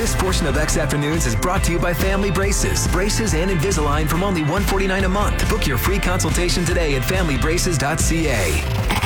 This portion of X Afternoons is brought to you by Family Braces. Braces and Invisalign from only $149 a month. Book your free consultation today at familybraces.ca.